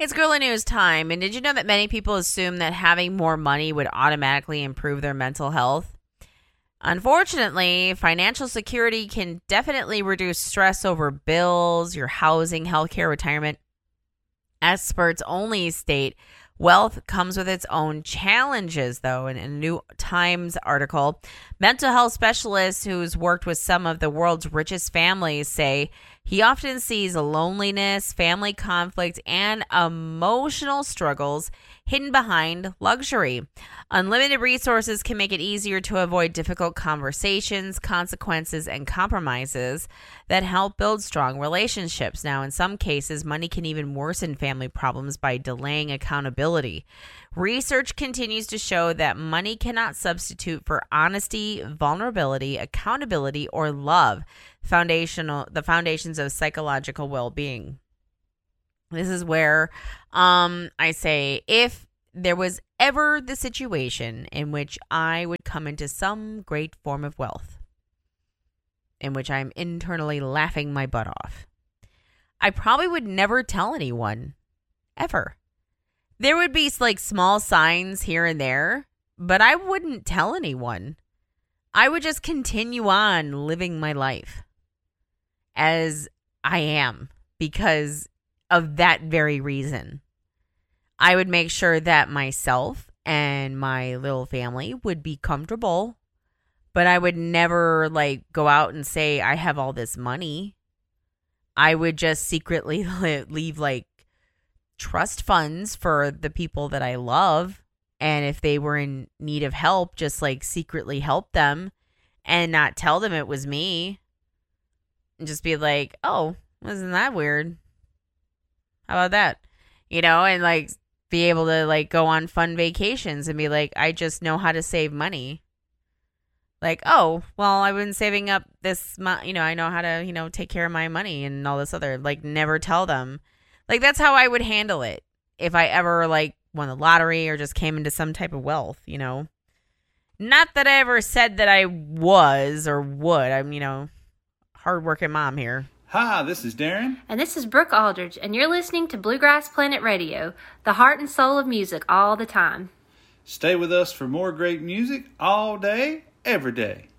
It's Girly News time, and did you know that many people assume that having more money would automatically improve their mental health? Unfortunately, financial security can definitely reduce stress over bills, your housing, healthcare, retirement. Experts only state wealth comes with its own challenges, though. In a New Times article, mental health specialists who's worked with some of the world's richest families say he often sees loneliness, family conflict, and emotional struggles hidden behind luxury. Unlimited resources can make it easier to avoid difficult conversations, consequences, and compromises that help build strong relationships. Now, in some cases, money can even worsen family problems by delaying accountability. Research continues to show that money cannot substitute for honesty, vulnerability, accountability, or love, the foundations of psychological well-being. This is where I say, if there was ever the situation in which I would come into some great form of wealth, in which I'm internally laughing my butt off, I probably would never tell anyone, ever. There would be like small signs here and there, but I wouldn't tell anyone. I would just continue on living my life as I am because of that very reason. I would make sure that myself and my little family would be comfortable, but I would never like go out and say I have all this money. I would just secretly leave like trust funds for the people that I love. And if they were in need of help, just like secretly help them and not tell them it was me. And just be like, oh, wasn't that weird? How about that? And like be able to like go on fun vacations and be like, I just know how to save money. Like, oh, well, I've been saving up this month, I know how to, take care of my money and all this other, like, never tell them. Like, that's how I would handle it if I ever, like, won the lottery or just came into some type of wealth, Not that I ever said that I was or would. I'm, hardworking mom here. Hi, this is Darren. And this is Brooke Aldridge, and you're listening to Bluegrass Planet Radio, the heart and soul of music all the time. Stay with us for more great music all day, every day.